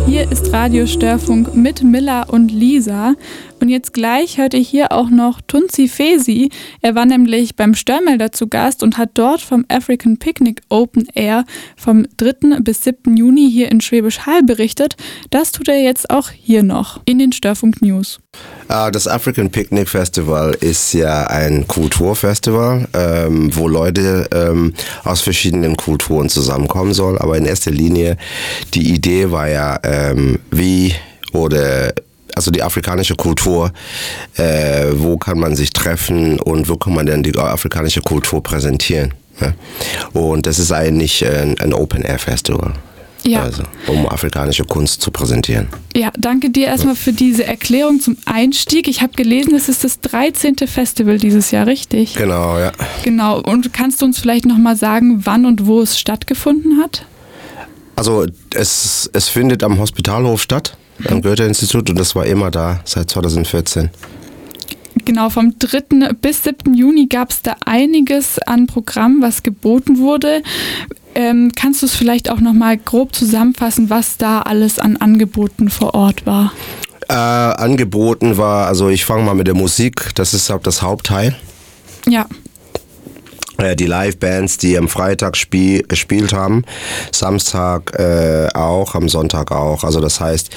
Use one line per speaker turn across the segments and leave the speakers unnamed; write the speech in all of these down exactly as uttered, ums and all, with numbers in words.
Hier ist Radio Störfunk mit Milla und Lisa. Und jetzt gleich hört ihr hier auch noch Tunzi Fesi. Er war nämlich beim Störmelder zu Gast und hat dort vom African Picnic Open Air vom dritten bis siebten Juni hier in Schwäbisch Hall berichtet. Das tut er jetzt auch hier noch in den Störfunk News.
Das African Picnic Festival ist ja ein Kulturfestival, ähm, wo Leute ähm, aus verschiedenen Kulturen zusammenkommen sollen. Aber in erster Linie, die Idee war ja, ähm, wie oder also die afrikanische Kultur, äh, wo kann man sich treffen und wo kann man denn die afrikanische Kultur präsentieren. Ja? Und das ist eigentlich ein, ein Open-Air-Festival.
Ja.
Also, um afrikanische Kunst zu präsentieren.
Ja, danke dir erstmal für diese Erklärung zum Einstieg. Ich habe gelesen, es ist das dreizehnte Festival dieses Jahr, richtig?
Genau, ja.
Genau. Und kannst du uns vielleicht nochmal sagen, wann und wo es stattgefunden hat?
Also es, es findet am Hospitalhof statt, am Goethe-Institut, und das war immer da seit zweitausendvierzehn.
Genau, vom dritten bis siebten Juni gab es da einiges an Programm, was geboten wurde. Ähm, kannst du es vielleicht auch nochmal grob zusammenfassen, was da alles an Angeboten vor Ort war?
Äh, angeboten war, also ich fange mal mit der Musik, das ist auch das Hauptteil.
Ja.
Äh, die Live-Bands, die am Freitag spiel, gespielt haben, Samstag äh, auch, am Sonntag auch. Also das heißt,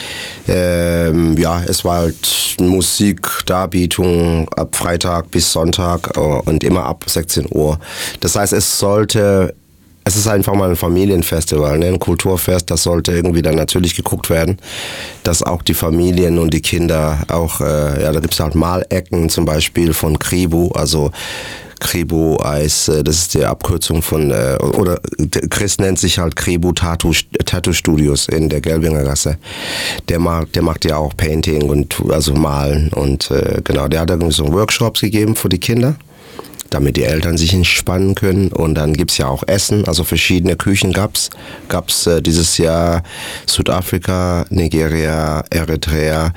ähm, ja, es war halt Musikdarbietung ab Freitag bis Sonntag äh, und immer ab sechzehn Uhr. Das heißt, es sollte... Es ist einfach mal ein Familienfestival, ne? Ein Kulturfest, das sollte irgendwie dann natürlich geguckt werden, dass auch die Familien und die Kinder auch, äh, ja, da gibt es halt Malecken zum Beispiel von Kribu, also Kribu Eis, das ist die Abkürzung von, äh, oder Chris nennt sich halt Kribu Tattoo, Tattoo Studios in der Gelbinger Gasse. Der macht, der macht ja auch Painting und also Malen und äh, genau, der hat irgendwie so Workshops gegeben für die Kinder, damit die Eltern sich entspannen können. Und dann gibt's ja auch Essen, also verschiedene Küchen gab's. Gab's äh, dieses Jahr Südafrika, Nigeria, Eritrea.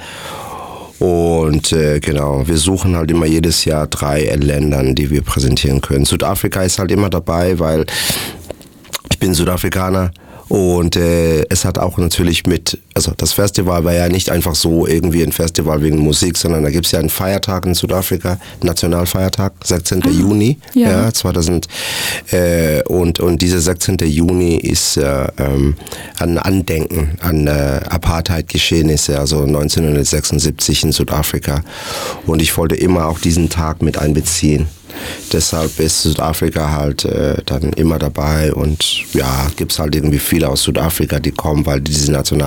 Und äh, genau, wir suchen halt immer jedes Jahr drei Ländern, die wir präsentieren können. Südafrika ist halt immer dabei, weil ich bin Südafrikaner. Und äh, es hat auch natürlich mit, also das Festival war ja nicht einfach so irgendwie ein Festival wegen Musik, sondern da gibt es ja einen Feiertag in Südafrika, Nationalfeiertag, sechzehnten Juni,
ja,
ja zweitausend. Äh, und, und dieser sechzehnten Juni ist äh, ähm, ein Andenken an äh, Apartheid-Geschehnisse, also neunzehnhundertsechsundsiebzig in Südafrika. Und ich wollte immer auch diesen Tag mit einbeziehen. Deshalb ist Südafrika halt äh, dann immer dabei und ja, gibt es halt irgendwie viele aus Südafrika, die kommen, weil die diesen